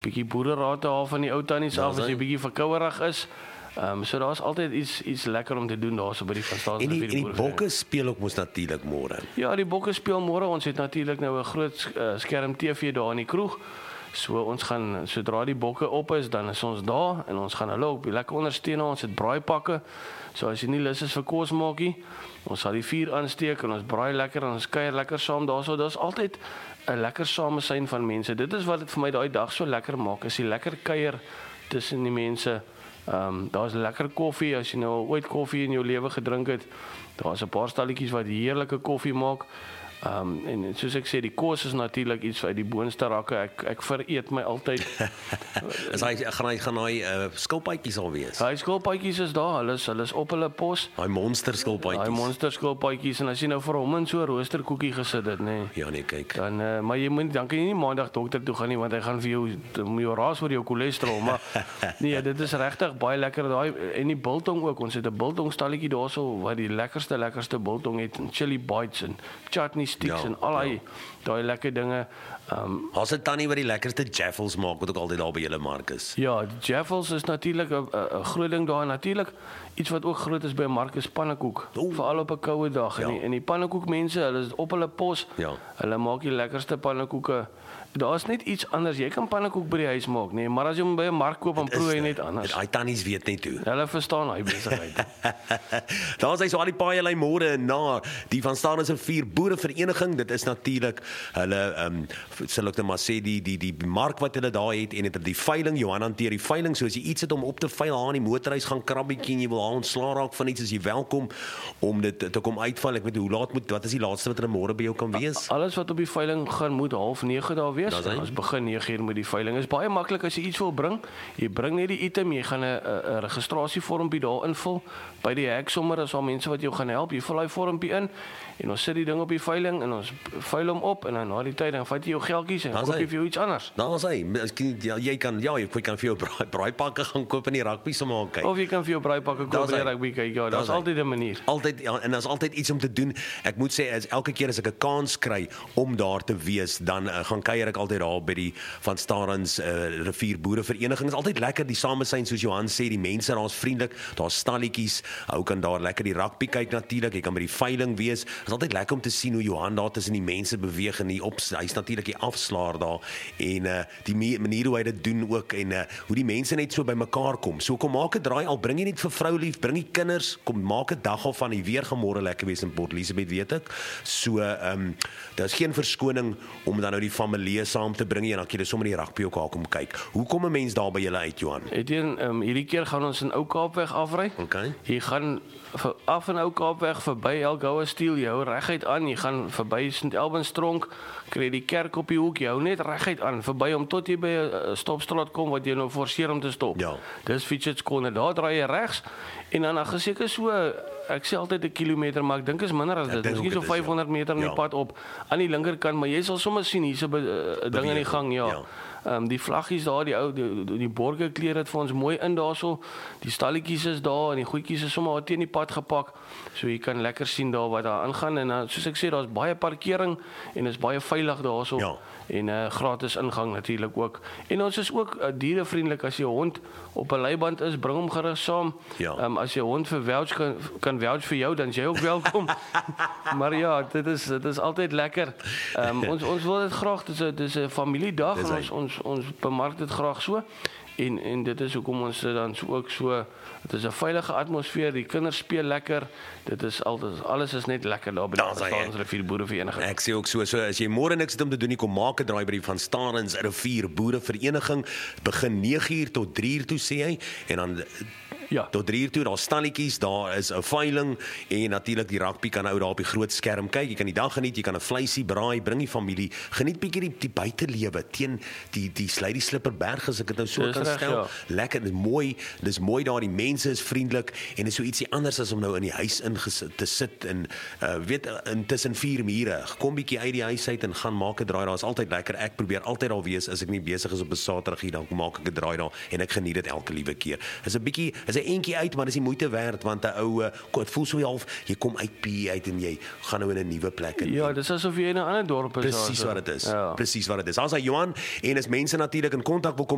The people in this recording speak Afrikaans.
bietjie boereraad te haal van die ou tannies af, as jy bietjie verkouerig is. So daar is altyd iets lekker om te doen daar so by die Van Staden En die bokke speel ook mos natuurlik môre. Ja, die bokke speel môre. Ons het natuurlik nou 'n groot skerm TV daar in die kroeg. So ons gaan, sodra die bokke op is, dan is ons daar en ons gaan hulle ook lekker ondersteun. Ons het braaipakke. So as jy nie lus is vir kos maak nie, ons sal die vuur aansteek en ons braai lekker en ons kuier lekker saam daarso. Daar's altyd 'n lekker samesyn van mense. Dit is wat dit vir my daai dag so lekker maak. Is die lekker kuier tussen die mense. Daar's lekker koffie, as jy nou ooit koffie in jou lewe gedrink het. Daar's 'n paar stalletjies wat heerlike koffie maak. En soos ek sê, die kos is natuurlik iets uit die boonste rakke. Ek vereet my altyd. gaan hy skilpaadjies al wees? Daai skilpaadjies is daar, hulle is op hulle pos. Daai monster skilpaadjies. Daai monster skilpaadjies, en as jy nou vir hom in so 'n roosterkoekie gesit het, nê. Ja nee, kyk. Dan maar dan kan jy nie maandag dokter toe gaan nie, want hy gaan vir jou raas oor jou cholesterol, maar nee, dit is regtig baie lekker daai, en die biltong ook. Ons het 'n biltong stalletjie daarso wat die lekkerste biltong het, en chili bites en chutney sticks en al daai lekker dinge. Ons het tannie wat die lekkerste jaffles maak, wat ook altyd daar by julle Marcus. Ja, jaffles is natuurlik 'n groot ding daar. Natuurlik iets wat ook groot is by Marcus, pannekoek. Veral op 'n koue dag. En die pannekoekmense, hulle is op hulle pos. Ja. Hulle maak die lekkerste pannekoeke. Daar is net iets anders. Jy kan pannekoek by die huis maak, nee, maar as jy hom by 'n mark koop, dan proe jy net anders. Daai tannies weet net hoe. Hulle verstaan hy besigheid. Daar is hy so al die paaie lê môre na die Van Staden se 4 boerevereniging. Dit is natuurlik hulle sal ek net maar sê die mark wat hulle daar het, en dit die veiling. Johan hanteer die veiling. So as jy iets het om op te veil, aan die motorhuis gaan krabbietjie en jy wil ontslaa raak van iets, is jy welkom om dit te kom uitval. Ek weet hoe laat wat is die laaste wat hulle môre by jou kan wees? Alles wat op die veiling gaan moet 8:30 daar wees. Ons begin 9:00 met die veiling. Is baie maklik as jy iets wil bring. Jy bring net die item, jy gaan 'n registrasievormpie daar invul. By die hek sommer is daar mense wat jou gaan help. Jy vul daai vormpie in en ons sit die ding op die veiling en ons veil hom op, en dan na die tyd dan vat jy jou geldjies en koop jy vir jou iets anders. Daar is hy. Jy kan vir jou braaipakke gaan koop in die rugby se maak kyk. Of jy kan vir jou braaipakke koop in die rugby kyk. Ja, daar's altyd 'n manier. Altyd, ja, en daar's altyd iets om te doen. Ek moet sê, elke keer as ek 'n kans kry om daar te wees, dan gaan kuier ek altyd daar by die Van Staden Rivier Boerevereniging. Is altyd lekker, die samesyn soos Johan sê, die mense daar's vriendelik, daar's stalletjies, ou kan daar lekker die rugby kyk natuurlik, jy kan by die veiling wees. Is altyd lekker om te sien hoe Johan daar tussen die mense beweeg, en hy's natuurlik die afslaer daar, en die manier hoe hy dit doen ook, en hoe die mense net so by mekaar kom. So kom maak 'n draai, al bring jy net vir vrou lief, bring die kinders, kom maak 'n dag al van. Die weer gaan môre lekker wees in Port Elizabeth, weet ek. So daar's geen verskoning om dan nou die familie saam te bring, en dan kan jy sommer die rugby ook daar kom kyk. Hoe kom 'n mens daar by julle uit, Johan? Hierdie keer gaan ons in Ou Kaapweg afry. Okay. Jy gaan af in Ou Kaapweg verby Elgoue Steel, jy hou reguit aan, jy gaan verby St Albans Tronk, kry die kerk op die hoek, jy hou net reguit aan verby hom tot jy by 'n stopstraat kom wat jy nou forceer om te stop. Ja. Dis Fitchett Corner, daar draai jy regs en dan geseker so, ek sê altyd 1 kilometer, maar ek dink is minder as dit. Miskien so 500 meter in die pad op aan die linkerkant, maar jy sal sommer sien hier's 'n ding in die gang, ja. Die vlaggies daar, die borge kleer dit vir ons mooi in daarso. Die stalletjies is daar en die goedjies is sommer teen die pad gepak. So jy kan lekker sien daar wat daar aangaan, en soos ek sê, daar's baie parkering en is baie veilig daarso. Ja. En gratis ingang natuurlik ook. En ons is ook dierevriendelik. As jy hond op 'n leiband is, bring hom gerus saam. Ja. As jy hond vir vouch kan vouch vir jou, dan is jy ook welkom. Maar ja, dit is altyd lekker. Ons wil dit graag, dit is 'n familiedag, en ons bemark dit graag so. En dit is hoekom ons dit dan ook so, dit is 'n veilige atmosfeer, die kinders speel lekker, dit is alles is net lekker daar by die Van Staden Rivier Boerevereniging. Ek sê ook so as jy môre niks het om te doen nie, kom maak 'n draai by die Van Staden Rivier Boerevereniging, begin 9:00 tot 3:00 toe sê hy, en dan tot 3:00 toe, daar's stalletjies, daar is 'n veiling, en natuurlik die rugby kan ou daar op die groot skerm kyk. Jy kan die dag geniet, jy kan 'n vleisie braai, bring die familie, geniet bietjie die buitelewe teen die Slady Slipperberg, as ek dit nou so kan stel. Ja. Lekker, dis mooi daar, die mense is vriendelik, en is so ietsie anders as om nou in die huis te sit en intussen 4 mure. Kom bietjie uit die huis uit en gaan maak 'n draai daar. Is altyd lekker. Ek probeer altyd daar wees as ek nie besig is op 'n Saterdag, dan maak ek 'n draai daar en ek geniet dit elke liewe keer. Is 'n eentjie uit, maar dis die moeite werd, want 'n ou het voel so half, jy kom uit P uit en jy gaan nou in 'n nuwe plek in. Ja, dis asof jy in 'n ander dorp is. Presies wat dit is. Ja. Presies wat dit is. As hy Johan, en as mense natuurlik in kontak wil kom